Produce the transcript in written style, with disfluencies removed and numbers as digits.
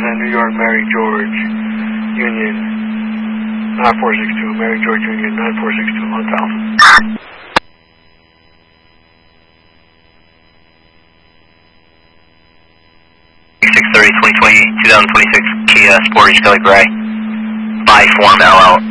New York, Mary George, Union, 9462, Mary George Union, 9462, 1000. 630, 2020, 2026 Kia Sportage Kelly Gray. By Form LL.